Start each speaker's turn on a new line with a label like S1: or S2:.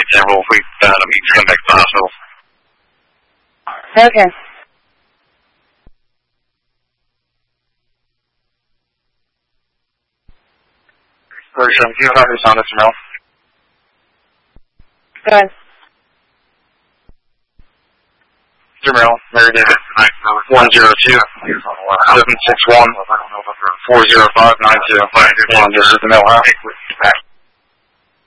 S1: 10 roll. We need to come back to the hospital.
S2: Okay.
S1: Version, do you have your sound, Mr. Mel?
S2: Go ahead.
S1: Mr. Mel, Mary David, 102-761-405-92. This is the Mel House.